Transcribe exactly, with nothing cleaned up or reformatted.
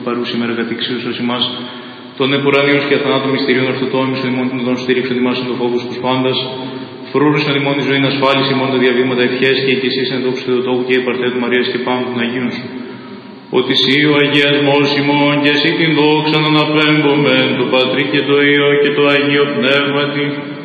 παρούση ημέρα κατοικήσεως ημάς, των επουρανίους και αθανάτων μυστηρίων ορθωτόμησων ημών των οδών στήριξον ημάς των φόβους τους πάντας, φρούρουσον ημών τη ζωή ασφάλιση ημών τα διαβήματα ευχές και οικησής εν δόξου Θεοτόκου και υπαρτέτου Μαρίας και πάνω των Αγίων σου. Ότι εσύ ο αγιασμός ημών και εσύ την δόξα να αναπέμπομεν του Πατρί και το Υιό και το Αγίο Πνεύματι,